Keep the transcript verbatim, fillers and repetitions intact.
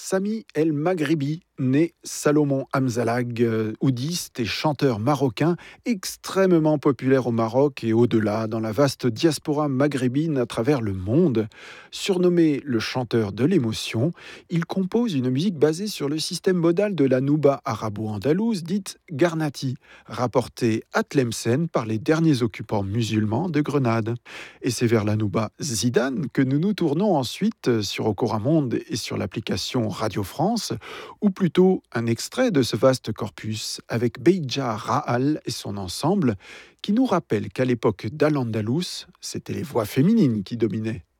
Sami El Maghribi, né Salomon Hamzalag, euh, oudiste et chanteur marocain, extrêmement populaire au Maroc et au-delà, dans la vaste diaspora maghrébine à travers le monde. Surnommé le chanteur de l'émotion, il compose une musique basée sur le système modal de la nouba arabo-andalouse dite Garnati, rapportée à Tlemcen par les derniers occupants musulmans de Grenade. Et c'est vers la nouba Zidane que nous nous tournons ensuite sur Okoramonde et sur l'application Radio France, ou plutôt un extrait de ce vaste corpus avec Beidja Rahal et son ensemble, qui nous rappelle qu'à l'époque d'Al-Andalus, c'était les voix féminines qui dominaient.